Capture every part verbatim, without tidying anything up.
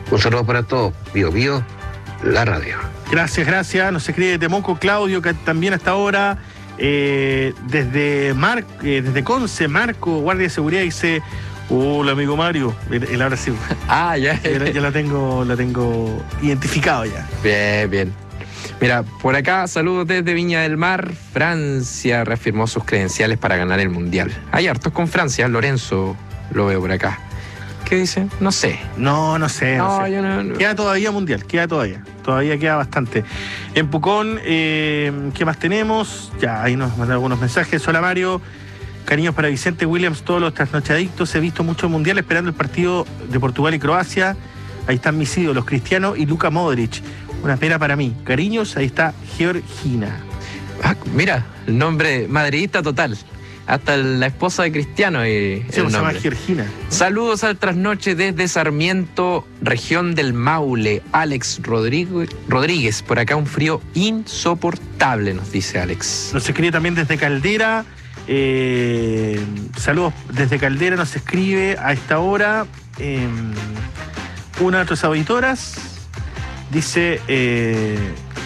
Un saludo para todos. Bio Bio, la radio. Gracias, gracias. Nos escribe Temuco Claudio, que también hasta ahora, eh, desde Mar, eh, desde Conce, Marco, guardia de seguridad, dice: hola, amigo Mario. El ahora sí. Ah, ya. Ya, ya la tengo, la tengo identificado ya. Bien, bien. Mira, por acá, saludos desde Viña del Mar. Francia reafirmó sus credenciales para ganar el Mundial. Hay hartos con Francia. Lorenzo lo veo por acá. ¿Qué dice? No sé. No, no sé. No, no sé. Yo no, no. Queda todavía Mundial, queda todavía. Todavía queda bastante. En Pucón, eh, ¿qué más tenemos? Ya, ahí nos mandan algunos mensajes. Hola, Mario. Cariños para Vicente Williams, todos los trasnochadictos. He visto mucho Mundial esperando el partido de Portugal y Croacia. Ahí están mis ídolos, Cristiano y Luka Modric. Una pena para mí. Cariños, ahí está Georgina. Ah, mira, el nombre madridista total. Hasta la esposa de Cristiano y sí, el se llama nombre. Georgina. Saludos al trasnoche desde Sarmiento, región del Maule. Alex Rodríguez, Rodríguez, por acá un frío insoportable, nos dice Alex. Nos escribe también desde Caldera. Eh, saludos desde Caldera, nos escribe a esta hora eh, una de nuestras auditoras. Dice... Eh,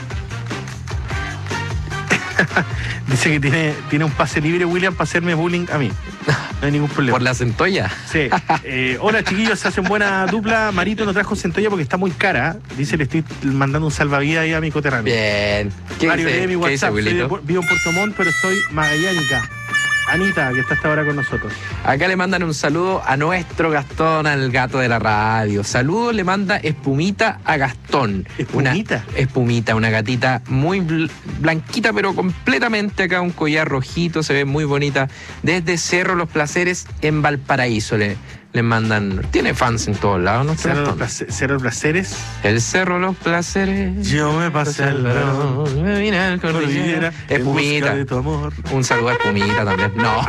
dice que tiene, tiene un pase libre, William, para hacerme bullying a mí. No hay ningún problema. ¿Por la centolla? Sí. Eh, hola, chiquillos, se hacen buena dupla. Marito no trajo centolla porque está muy cara. Dice, le estoy mandando un salvavidas ahí a mi coterráneo. Bien. ¿Qué Mario, dice? lee mi ¿Qué dice, WhatsApp. Soy de, vivo en Puerto Montt, pero soy magallánica. Anita, que está hasta ahora con nosotros. Acá le mandan un saludo a nuestro Gastón, al gato de la radio. Saludos le manda Espumita a Gastón. ¿Espumita? Una, espumita, una gatita muy bl- blanquita, pero completamente acá, un collar rojito, se ve muy bonita. Desde Cerro Los Placeres, en Valparaíso. Le, le mandan... Tiene fans en todos lados, ¿no? Cerro Los Placeres. Cerro Los Placeres. El Cerro Los Placeres. Yo me pasé al varón. Me vine al cordillera. Espumita. De tu amor. Un saludo a Espumita también. No.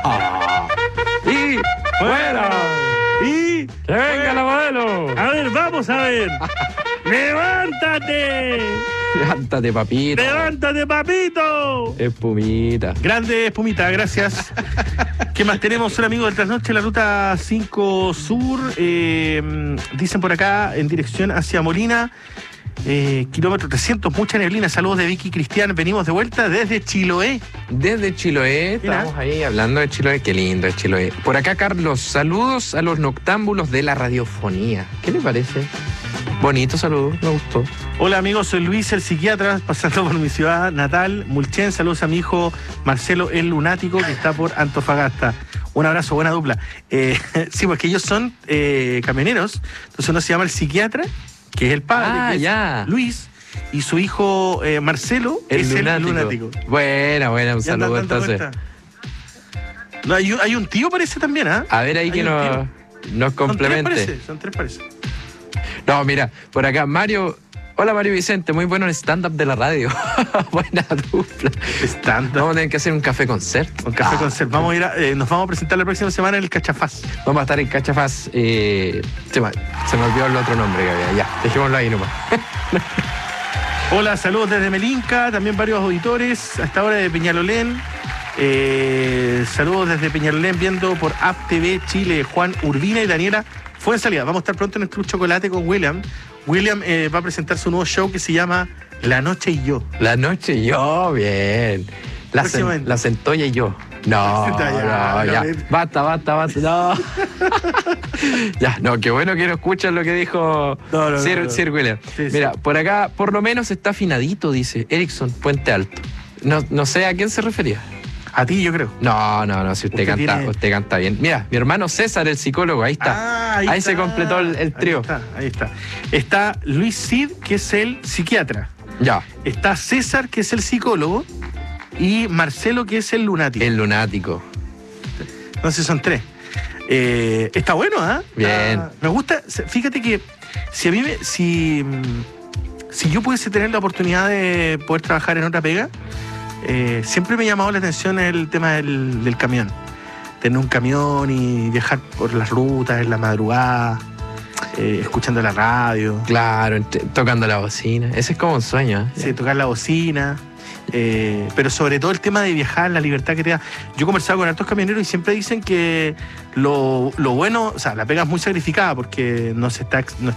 Y fuera. Y que venga la modelo. A ver, vamos a ver. ¡Levántate! Levántate, papito. ¡Levántate, papito! Espumita. Grande Espumita, gracias. ¿Qué más tenemos? Hola, amigos del Trasnoche, la ruta cinco Sur. Eh, dicen por acá, en dirección hacia Molina. Eh, kilómetro trescientos, mucha neblina. Saludos de Vicky Cristian. Venimos de vuelta desde Chiloé. Desde Chiloé, estamos Mira. ahí hablando de Chiloé. Qué lindo es Chiloé. Por acá, Carlos, saludos a los noctámbulos de la radiofonía. ¿Qué le parece? Bonito saludo, me gustó. Hola, amigos, soy Luis, el psiquiatra, pasando por mi ciudad natal, Mulchen. Saludos a mi hijo Marcelo, el lunático, que está por Antofagasta. Un abrazo, buena dupla. Eh, sí, porque ellos son eh, camioneros, entonces uno se llama el psiquiatra, que es el padre, Ah, que es ya. Luis, y su hijo eh, Marcelo El es lunático. el lunático. Buena, buena, un Ya andan saludo dando entonces. vuelta. No, hay, un- hay un tío, parece también, ¿ah? A ver ahí Hay que un nos, tío. nos complemente. Son tres, parece. Son tres, parece. No, mira, por acá, Mario. Hola, Mario Vicente, muy bueno el stand-up de la radio. Buena dupla. Stand-up. Vamos a tener que hacer un café concert. Un café Ah, concert. Vamos a ir a, eh, nos vamos a presentar la próxima semana en el Cachafaz. Vamos a estar en Cachafaz. Eh, se, me, se me olvidó el otro nombre que había. Ya, dejémoslo ahí nomás. Hola, saludos desde Melinca, también varios auditores, hasta ahora de Peñalolén. Eh, saludos desde Peñalolén, viendo por App T V Chile, Juan Urbina y Daniela Fuenzalía. Vamos a estar pronto en el Club Chocolate con William. William eh, va a presentar su nuevo show que se llama La Noche y Yo. La noche y yo, bien. La, cen- Próximamente. la centolla y yo. No, Ya, no, ya, ya. ven. Basta, basta, basta. No. Ya, no, qué bueno que no escuchan lo que dijo No, no, no, Sir, no. Sir William. Sí, Mira, sí. por acá, por lo menos está afinadito, dice Erickson Puente Alto. No, no sé a quién se refería. A ti, yo creo. No, no, no, si usted, Usted canta, tiene- usted canta bien. Mira, mi hermano César, el psicólogo, ahí está. Ah, ahí, ahí está. se completó el, el trío. Ahí está, ahí está. Está Luis Cid, que es el psiquiatra. Ya, Está César, que es el psicólogo. Y Marcelo, que es el lunático. el lunático. Entonces son tres. Eh, está bueno, ¿ah? Bien. Está- me gusta. Fíjate que si a mí me, si, mm, si yo pudiese tener la oportunidad de poder trabajar en otra pega, eh, siempre me ha llamado la atención el tema del, del camión. Tener un camión y viajar por las rutas en la madrugada, eh, escuchando la radio, Claro, ent- tocando la bocina. Ese es como un sueño. ¿eh? sí, tocar la bocina. Eh, pero sobre todo el tema de viajar, la libertad que te da. Yo he conversado con hartos camioneros y siempre dicen que lo, lo bueno, o sea, la pega es muy sacrificada porque no se está, no